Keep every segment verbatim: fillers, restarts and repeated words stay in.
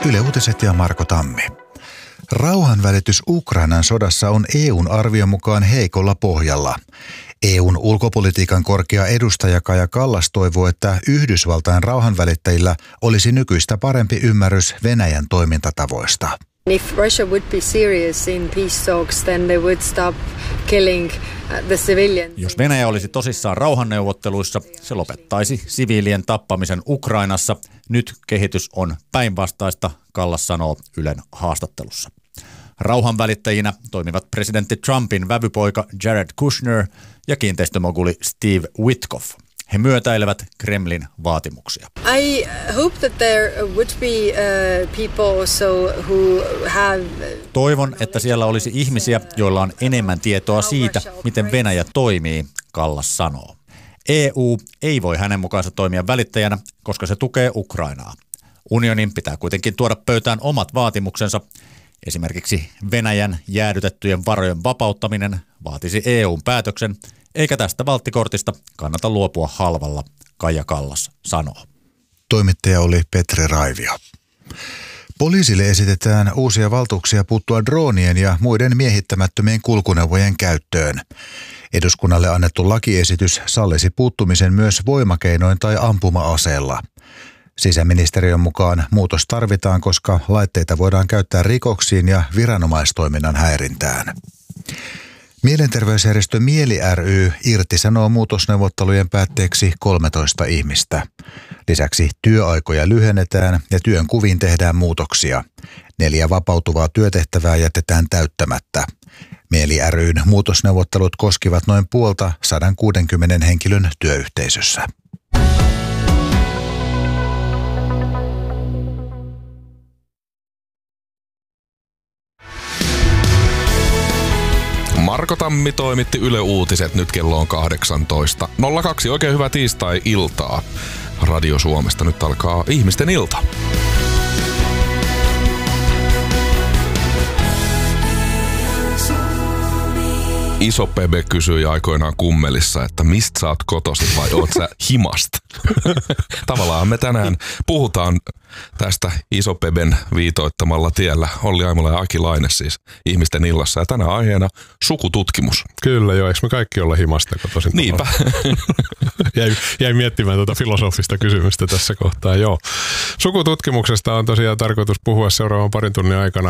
Yle Uutiset ja Marko Tammi. Rauhanvälitys Ukrainan sodassa on E U:n arvion mukaan heikolla pohjalla. E U:n ulkopolitiikan korkea edustaja Kaja Kallas toivoo, että Yhdysvaltain rauhanvälittäjillä olisi nykyistä parempi ymmärrys Venäjän toimintatavoista. If Russia would be serious in peace talks, then they would stop killing the civilians. Jos Venäjä olisi tosissaan rauhanneuvotteluissa, se lopettaisi siviilien tappamisen Ukrainassa. Nyt kehitys on päinvastaista, Kallas sanoo Ylen haastattelussa. Rauhanvälittäjinä toimivat presidentti Trumpin vävypoika Jared Kushner ja kiinteistömoguli Steve Witkoff. He myötäilevät Kremlin vaatimuksia. I hope that there would be uh, people also who have... Toivon, että siellä olisi ihmisiä, joilla on enemmän tietoa siitä, miten Venäjä toimii, Kallas sanoo. E U ei voi hänen mukaansa toimia välittäjänä, koska se tukee Ukrainaa. Unionin pitää kuitenkin tuoda pöytään omat vaatimuksensa. Esimerkiksi Venäjän jäädytettyjen varojen vapauttaminen vaatisi E U:n päätöksen, eikä tästä valttikortista kannata luopua halvalla, Kaija Kallas sanoo. Toimittaja oli Petri Raivio. Poliisille esitetään uusia valtuuksia puuttua droonien ja muiden miehittämättömien kulkuneuvojen käyttöön. Eduskunnalle annettu lakiesitys sallisi puuttumisen myös voimakeinoin tai ampuma-aseella. Sisäministeriön mukaan muutos tarvitaan, koska laitteita voidaan käyttää rikoksiin ja viranomaistoiminnan häirintään. Mielenterveysjärjestö Mieli ry irtisanoo muutosneuvottelujen päätteeksi kolmetoista ihmistä. Lisäksi työaikoja lyhennetään ja työn kuviin tehdään muutoksia. Neljä vapautuvaa työtehtävää jätetään täyttämättä. Mieli ry:n muutosneuvottelut koskivat noin puolta sata kuusikymmentä henkilön työyhteisössä. Marko Tammi toimitti Yle Uutiset, nyt kello on kahdeksantoista nolla kaksi. Oikein hyvää tiistai-iltaa Radio Suomesta. Nyt alkaa Ihmisten ilta. Iso Pebe kysyi aikoinaan kummelissa, että mistä sä oot kotoisin vai oot sä himasta? Tavallaan me tänään puhutaan tästä Iso Peben viitoittamalla tiellä. Olli Aimola ja Aki Laine siis Ihmisten illassa. Ja tänään aiheena sukututkimus. Kyllä joo, eikö me kaikki olla himasta kotoisin? Niinpä. jäi, jäi miettimään tuota filosofista kysymystä tässä kohtaa, joo. Sukututkimuksesta on tosiaan tarkoitus puhua seuraavan parin tunnin aikana.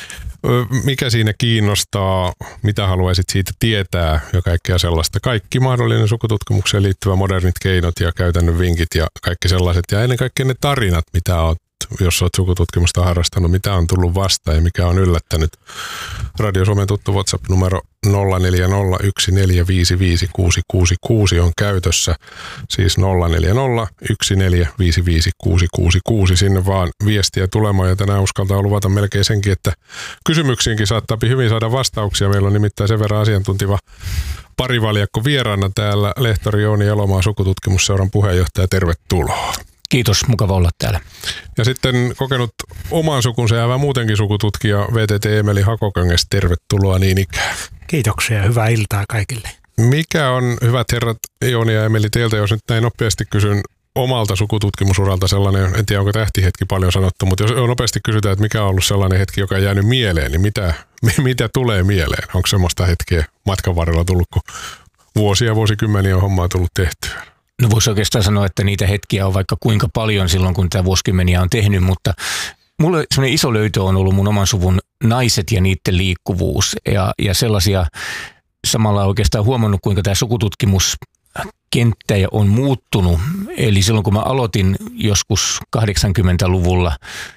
Mikä siinä kiinnostaa, mitä haluaisit siitä tietää ja kaikkea sellaista. Kaikki mahdollinen sukututkimukseen liittyvä modernit keinot ja käytännön vinkit ja kaikki sellaiset. Ja ennen kaikkea ne tarinat, mitä oot, jos olet sukututkimusta harrastanut, mitä on tullut vastaan ja mikä on yllättänyt. Radio Suomen tuttu WhatsApp-numero nolla neljä nolla yksi neljä viisi viisi kuusi kuusi kuusi on käytössä. Siis nolla neljä nolla yksi neljä viisi viisi kuusi kuusi kuusi. Sinne vaan viestiä tulemaan ja tänään uskaltaa luvata melkein senkin, että kysymyksiinkin saattaa hyvin saada vastauksia. Meillä on nimittäin sen verran asiantuntiva parivaljakko vieraana täällä. Lehtori Jouni Elomaa, sukututkimusseuran puheenjohtaja. Tervetuloa. Kiitos, mukava olla täällä. Ja sitten kokenut oman sukunsa ja muutenkin sukututkija V T T Emeli Hakokangas, tervetuloa niin ikään. Kiitoksia ja hyvää iltaa kaikille. Mikä on, hyvät herrat Jouni ja Emeli, teiltä, jos nyt näin nopeasti kysyn omalta sukututkimusuralta sellainen, en tiedä onko tähtihetki paljon sanottu, mutta jos nopeasti kysytään, että mikä on ollut sellainen hetki, joka on jäänyt mieleen, niin mitä, mitä tulee mieleen? Onko semmoista hetkeä matkan varrella tullut, kun vuosia, vuosikymmeniä on hommaa tullut tehtyä? No voisi oikeastaan sanoa, että niitä hetkiä on vaikka kuinka paljon silloin, kun tämä vuosikymmeniä on tehnyt, mutta mulle semmoinen iso löytö on ollut mun oman suvun naiset ja niiden liikkuvuus ja, ja sellaisia, samalla oikeastaan huomannut, kuinka tämä sukututkimuskenttä on muuttunut. Eli silloin, kun mä aloitin joskus kahdeksankymmentäluvulla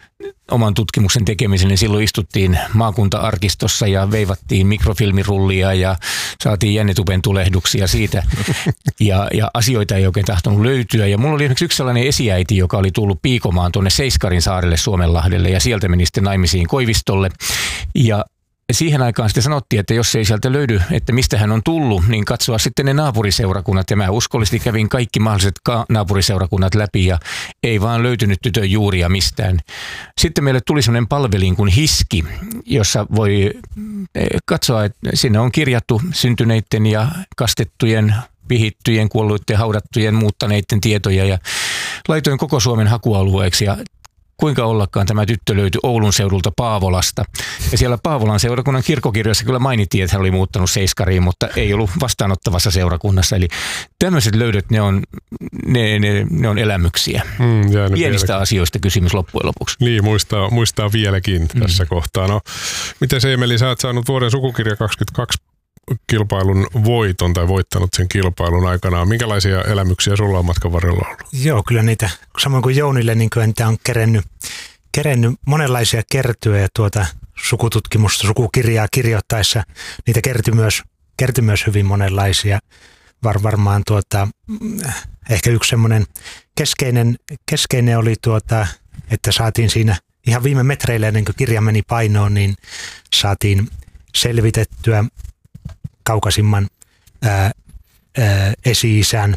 oman tutkimuksen tekemisen, niin silloin istuttiin maakunta-arkistossa ja veivattiin mikrofilmirullia ja saatiin jännetupen tulehduksia siitä. Ja, ja asioita ei oikein tahtonut löytyä. Ja mulla oli esimerkiksi yksi sellainen esiäiti, joka oli tullut piikomaan tuonne Seiskarin saarelle Suomenlahdelle ja sieltä meni sitten naimisiin Koivistolle. Ja siihen aikaan sitten sanottiin, että jos ei sieltä löydy, että mistä hän on tullut, niin katsoa sitten ne naapuriseurakunnat. Ja mä uskollisesti kävin kaikki mahdolliset ka- naapuriseurakunnat läpi ja ei vaan löytynyt tytön juuria mistään. Sitten meille tuli sellainen palvelin kuin Hiski, jossa voi katsoa, että sinne on kirjattu syntyneiden ja kastettujen, vihittyjen, kuolluiden, haudattujen, muuttaneiden tietoja ja laitoin koko Suomen hakualueeksi ja kuinka ollakaan tämä tyttö löytyi Oulun seudulta Paavolasta. Ja siellä Paavolan seurakunnan kirkkokirjoissa kyllä mainittiin, että hän oli muuttanut Seiskariin, mutta ei ollut vastaanottavassa seurakunnassa. Eli tämmöiset löydöt, ne on, ne, ne, ne on elämyksiä. Mm, Pienistä vieläkin asioista kysymys loppujen lopuksi. Niin, muistaa, muistaa vieläkin tässä mm. kohtaa. No, miten se, Emeli, sä oot saanut vuoden sukukirja kaksikymmentäkaksi kilpailun voiton tai voittanut sen kilpailun aikanaan. Minkälaisia elämyksiä sulla on matkan varrella ollut? Joo, kyllä niitä, samoin kuin Jounille, niin kyllä niitä on kerennyt, kerennyt monenlaisia kertyjä ja tuota sukututkimusta, sukukirjaa kirjoittaessa niitä kertyi myös, kertyi myös hyvin monenlaisia. Var, varmaan tuota, ehkä yksi semmoinen keskeinen, keskeinen oli, tuota, että saatiin siinä ihan viime metreillä, ennen kuin kirja meni painoon, niin saatiin selvitettyä kaukaisimman ää, ää, esi-isän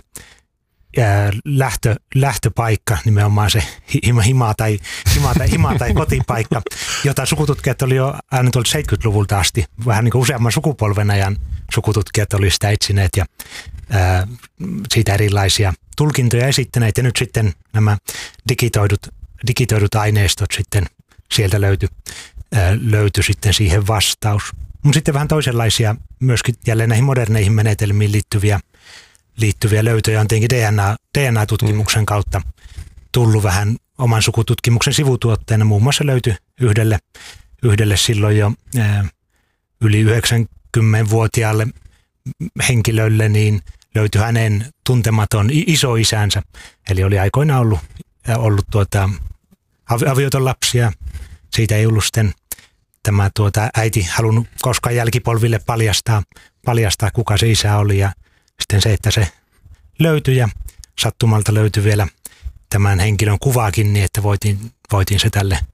ää, lähtö, lähtöpaikka, nimenomaan se hima, hima, tai, hima, tai, hima tai kotipaikka, jota sukututkijat oli jo aina tuolta seitsemänkymmentäluvulta asti, vähän niin kuin useamman sukupolven ajan sukututkijat oli sitä etsineet ja ää, siitä erilaisia tulkintoja esittäneet, ja nyt sitten nämä digitoidut, digitoidut aineistot sitten sieltä löytyi, ää, löytyi sitten siihen vastaus. Mutta sitten vähän toisenlaisia, myöskin jälleen näihin moderneihin menetelmiin liittyviä, liittyviä löytöjä on tietenkin D N A, D N A-tutkimuksen kautta tullut vähän oman sukututkimuksen sivutuotteena. Muun muassa löytyi yhdelle, yhdelle silloin jo ää, yli yhdeksänkymmentävuotiaalle henkilölle, niin löytyi hänen tuntematon isoisänsä. Eli oli aikoinaan ollut, ollut tuota, avioton lapsia. Siitä ei ollut sitten tämä tuota, äiti halunnut koskaan jälkipolville paljastaa, paljastaa, kuka se isä oli. Ja sitten se, että se löytyi ja sattumalta löytyi vielä tämän henkilön kuvaakin niin, että voitiin, voitiin se tälle